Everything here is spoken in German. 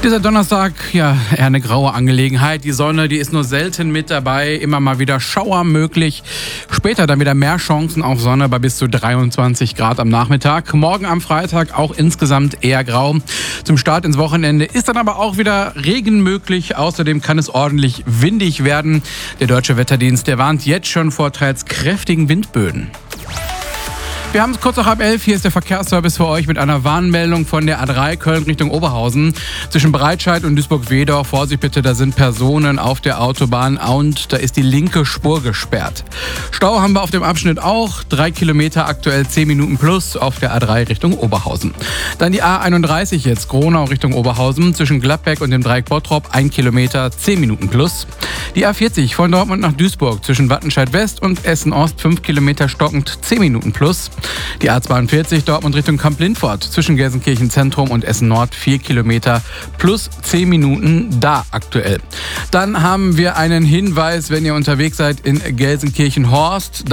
Dieser Donnerstag, ja, eher eine graue Angelegenheit. Die Sonne, die ist nur selten mit dabei. Immer mal wieder Schauer möglich. Später dann wieder mehr Chancen auf Sonne bei bis zu 23 Grad am Nachmittag. Morgen am Freitag auch insgesamt eher grau. Zum Start ins Wochenende ist dann aber auch wieder Regen möglich. Außerdem kann es ordentlich windig werden. Der Deutsche Wetterdienst, der warnt jetzt schon vor teils kräftigen Windböen. Wir haben es kurz nach 10:30. Hier ist der Verkehrsservice für euch mit einer Warnmeldung von der A3 Köln Richtung Oberhausen. Zwischen Breitscheid und Duisburg-Wedorf, Vorsicht bitte, da sind Personen auf der Autobahn und da ist die linke Spur gesperrt. Stau haben wir auf dem Abschnitt auch. 3 Kilometer aktuell 10 Minuten plus auf der A3 Richtung Oberhausen. Dann die A31 jetzt, Gronau Richtung Oberhausen. Zwischen Gladbeck und dem Dreieck Bottrop 1 Kilometer 10 Minuten plus. Die A40 von Dortmund nach Duisburg zwischen Wattenscheid West und Essen Ost 5 Kilometer stockend 10 Minuten plus. Die A42 Dortmund Richtung Kamp-Lindfort zwischen Gelsenkirchen Zentrum und Essen Nord 4 Kilometer plus 10 Minuten da aktuell. Dann haben wir einen Hinweis, wenn ihr unterwegs seid in Gelsenkirchen Horst.